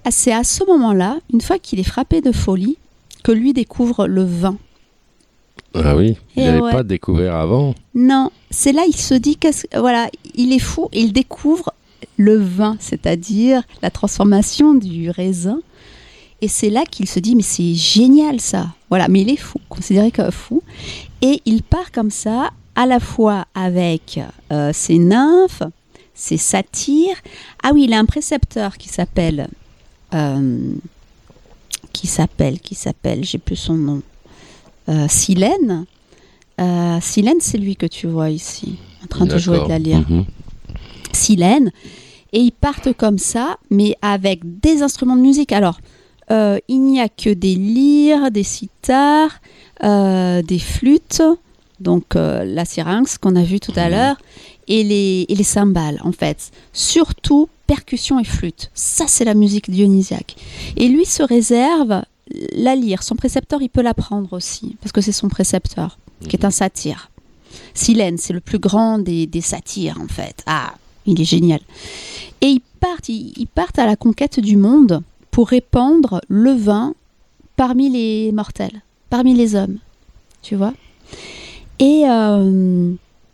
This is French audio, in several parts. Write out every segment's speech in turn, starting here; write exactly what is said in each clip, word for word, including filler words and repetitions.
c'est à ce moment-là, une fois qu'il est frappé de folie, que lui découvre le vin. Ah oui, il Et n'avait ouais. pas découvert avant. Non, c'est là il se dit que voilà, il est fou, il découvre le vin, c'est-à-dire la transformation du raisin. Et c'est là qu'il se dit mais c'est génial ça. Voilà, mais il est fou, considéré comme fou. Et il part comme ça, à la fois avec euh, ses nymphes, ses satyres. Ah oui, il a un précepteur qui s'appelle, euh, qui s'appelle, qui s'appelle, j'ai plus son nom. Euh, Silène. Euh, Silène, c'est lui que tu vois ici, en train D'accord. de jouer de la lyre. Mhm. Silène. Et ils partent comme ça, mais avec des instruments de musique. Alors, euh, il n'y a que des lyres, des sitars, euh, des flûtes, donc euh, la syrinx qu'on a vu tout à Mhm. l'heure, et les, et les cymbales, en fait. Surtout percussion et flûte. Ça, c'est la musique dionysiaque. Et lui se réserve la lyre. Son précepteur, il peut la prendre aussi, parce que c'est son précepteur, qui est un satyre. Silène, c'est le plus grand des, des satyres, en fait. Ah, il est génial. Et ils partent, ils, ils partent à la conquête du monde pour répandre le vin parmi les mortels, parmi les hommes, tu vois. Et, euh,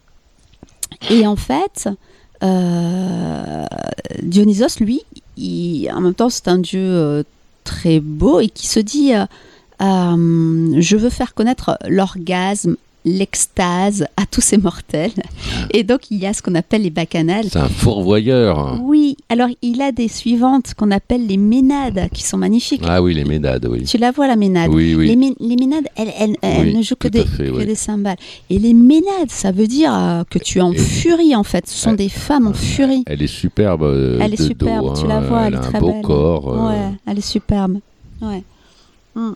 et en fait, euh, Dionysos, lui, il, en même temps, c'est un dieu euh, très beau et qui se dit euh, euh, je veux faire connaître l'orgasme, l'extase à tous ces mortels. Et donc, il y a ce qu'on appelle les bacchanales. C'est un fourvoyeur. Oui, alors il a des suivantes qu'on appelle les ménades, qui sont magnifiques. Ah oui, les ménades, oui. Tu la vois, la ménade. Oui, oui. Les, mé- les ménades, elles, elles, elles Oui, ne jouent que, tout à des, fait, que oui. des cymbales. Et les ménades, ça veut dire euh, que tu es en Et- furie, en fait. Ce sont Elle- des femmes en furie. Elle est superbe euh, Elle est de superbe, dos. tu hein. la vois, elle, elle est a très un beau belle. corps. euh, Ouais, elle est superbe. Ouais. Mm.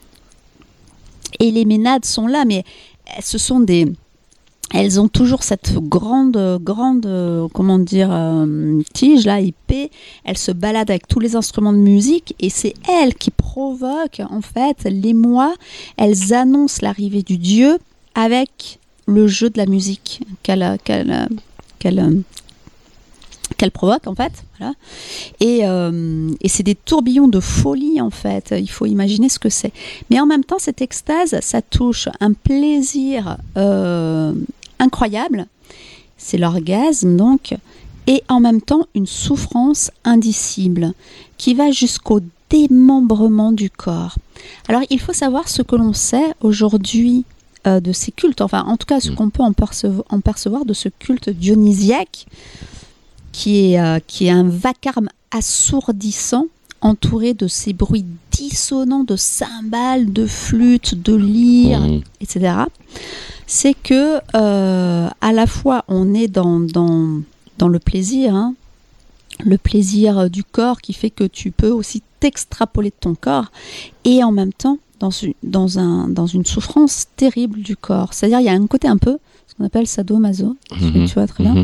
Et les ménades sont là, mais ce sont des... Elles ont toujours cette grande, grande, euh, comment dire, euh, tige, là, épée. Elles se baladent avec tous les instruments de musique et c'est elles qui provoquent, en fait, l'émoi. Elles annoncent l'arrivée du dieu avec le jeu de la musique qu'elle, qu'elle, qu'elle, qu'elle provoque, en fait. Voilà. Et, euh, et c'est des tourbillons de folie, en fait. Il faut imaginer ce que c'est. Mais en même temps, cette extase, ça touche un plaisir euh, incroyable. C'est l'orgasme, donc. Et en même temps, une souffrance indicible qui va jusqu'au démembrement du corps. Alors, il faut savoir ce que l'on sait aujourd'hui euh, de ces cultes. Enfin, en tout cas, ce qu'on peut en, percevo- en percevoir de ce culte dionysiaque qui est, euh, qui est un vacarme assourdissant entouré de ces bruits dissonants de cymbales, de flûtes, de lyres, Mhm. et cetera. C'est que euh, à la fois on est dans, dans, dans le plaisir, hein, le plaisir du corps qui fait que tu peux aussi t'extrapoler de ton corps, et en même temps dans une, dans un, dans une souffrance terrible du corps. C'est-à-dire il y a un côté un peu, ce qu'on appelle sadomaso, Mhm. tu vois très bien. Mhm.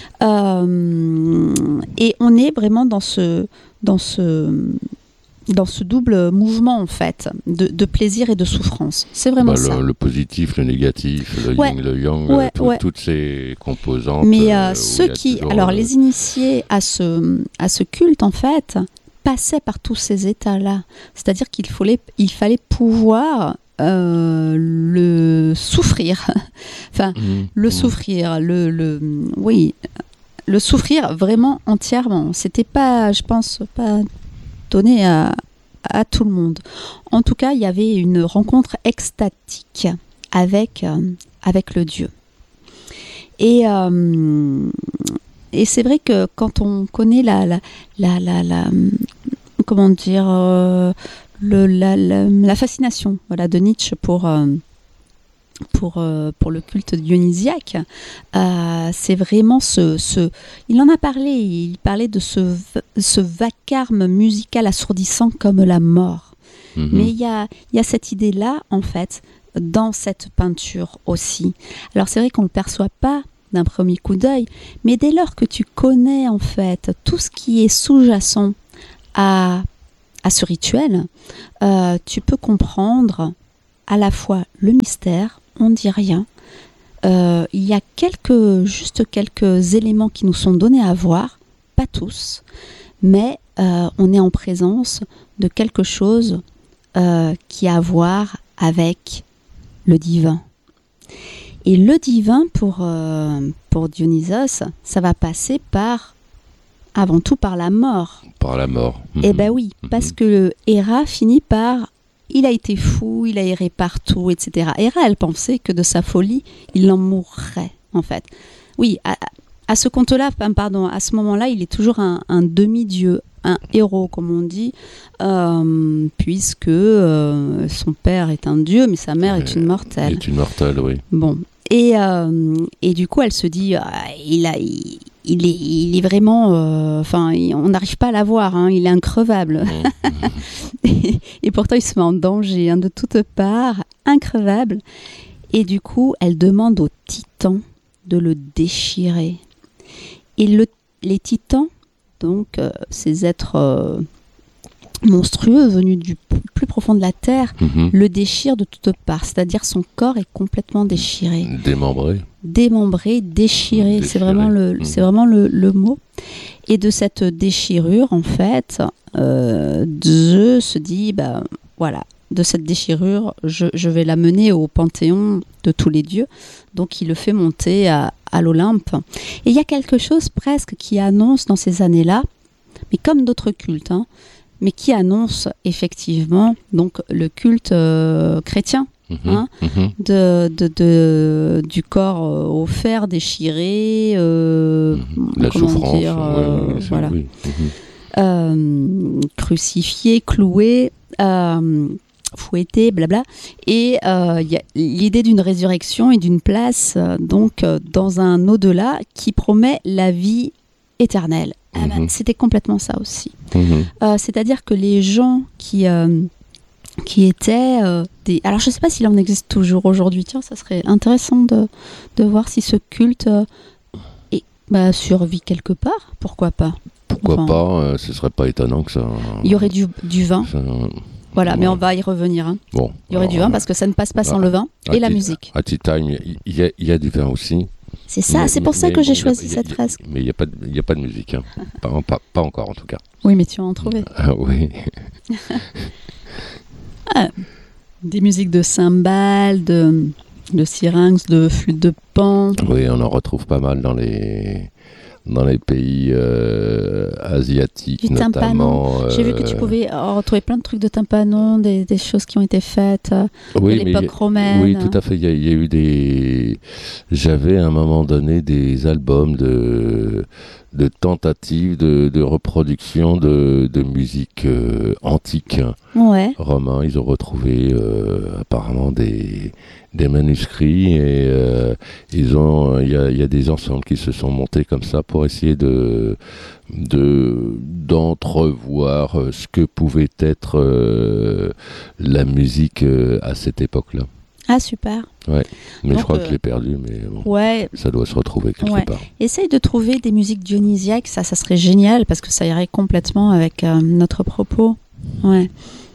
Euh, et on est vraiment dans ce, dans ce, dans ce double mouvement en fait, de, de plaisir et de souffrance. C'est vraiment Bah, ça. le, le positif, le négatif, le Ouais. yin, le yang, Ouais, euh, tout- ouais. toutes ces composantes. Mais euh, euh, où ceux il y a qui, toujours, alors euh, les initiés à ce, à ce culte en fait, passaient par tous ces états-là. C'est-à-dire qu'il fallait, il fallait pouvoir euh, le souffrir. enfin, mhm. le Mhm. souffrir, le, le, oui, le souffrir vraiment entièrement. C'était pas, je pense, pas donné à, à tout le monde. En tout cas, il y avait une rencontre extatique avec, euh, avec le Dieu. Et, euh, et c'est vrai que quand on connaît la, la, la, la, la comment dire, euh, le, la, la, la fascination, voilà, de Nietzsche pour euh, Pour, euh, pour le culte dionysiaque, euh, c'est vraiment ce, ce... Il en a parlé, il parlait de ce, ce vacarme musical assourdissant comme la mort. Mhm. Mais il y a, il y a cette idée-là, en fait, dans cette peinture aussi. Alors c'est vrai qu'on ne le perçoit pas d'un premier coup d'œil, mais dès lors que tu connais, en fait, tout ce qui est sous-jacent à, à ce rituel, euh, tu peux comprendre à la fois le mystère, on ne dit rien. Euh, il y a quelques, juste quelques éléments qui nous sont donnés à voir, pas tous, mais euh, on est en présence de quelque chose euh, qui a à voir avec le divin. Et le divin, pour, euh, pour Dionysos, ça va passer par, avant tout par la mort. Par la mort. Mm-hmm. Eh bien oui, mm-hmm. parce que Héra finit par... Il a été fou, il a erré partout, et cetera. Héra, elle pensait que de sa folie, il en mourrait, en fait. Oui, à, à ce compte-là, pardon, à ce moment-là, il est toujours un, un demi-dieu, un héros, comme on dit, euh, puisque euh, son père est un dieu, mais sa mère est une mortelle. Est une mortelle, oui. Bon, et, euh, et du coup, elle se dit, euh, il, a, il, il, est, il est vraiment... Enfin, euh, on n'arrive pas à l'avoir, hein, il est increvable. Mmh. et, et pourtant, il se met en danger, hein, de toutes parts, increvable. Et du coup, elle demande aux titans de le déchirer. Et le, les titans, donc euh, ces êtres euh, monstrueux venus du p- plus profond de la terre, mm-hmm. le déchirent de toutes parts. C'est-à-dire son corps est complètement déchiré. Démembré. Démembré, déchiré. déchiré. C'est vraiment, le, mm-hmm. c'est vraiment le, le mot. Et de cette déchirure, en fait, euh, Zeus se dit, bah, voilà, de cette déchirure, je, je vais la mener au panthéon de tous les dieux. Donc il le fait monter à, à l'Olympe. Et il y a quelque chose presque qui annonce dans ces années-là, mais comme d'autres cultes, hein, mais qui annonce effectivement donc, le culte euh, chrétien. Mmh, hein, mmh. de, de, de, du corps euh, offert, déchiré, euh, la comment souffrance, dire, euh, ouais, ouais, voilà. Oui. Mmh. Euh, crucifié, cloué, euh, fouetté, blabla. Et il euh, y a l'idée d'une résurrection et d'une place euh, donc euh, dans un au-delà qui promet la vie éternelle. Mmh. Ah ben, c'était complètement ça aussi. Mmh. Euh, c'est-à-dire que les gens qui euh, qui étaient euh, des... Alors, je ne sais pas s'il en existe toujours aujourd'hui. Tiens, ça serait intéressant de, de voir si ce culte euh, est, bah, survit quelque part. Pourquoi pas Pourquoi enfin, pas euh, Ce serait pas étonnant que ça... Il y aurait du, du vin. Ça, voilà, ouais. Mais on va y revenir. Hein. Bon, il y aurait alors, du vin parce que ça ne passe pas sans voilà. le vin et à la t- musique. À Tea Time, il y, y, y a du vin aussi. C'est ça, mais, c'est pour mais, ça que j'ai bon, choisi a, cette a, fresque. Mais il n'y a, a pas de musique. Hein. pas, pas, pas encore, en tout cas. Oui, mais tu vas en trouver. Ah oui. ah. Des musiques de cymbales, de, de syrinx, de flûte de pan. Oui, on en retrouve pas mal dans les, dans les pays euh, asiatiques, du notamment. Euh... J'ai vu que tu pouvais retrouver plein de trucs de tympanon, des, des choses qui ont été faites euh, oui, de l'époque romaine. Oui, tout à fait. Il y, a, il y a eu des... J'avais à un moment donné des albums de... de tentatives de, de reproduction de, de musique euh, antique ouais. romain. Ils ont retrouvé euh, apparemment des, des manuscrits et euh, ils ont il y a, y a des ensembles qui se sont montés comme ça pour essayer de, de d'entrevoir ce que pouvait être euh, la musique euh, à cette époque-là. Ah, super. Ouais, mais Donc, je crois euh, que je l'ai perdu, mais bon, ouais. ça doit se retrouver quelque ouais. part. Essaye de trouver des musiques dionysiaques, ça, ça serait génial, parce que ça irait complètement avec euh, notre propos. Ouais.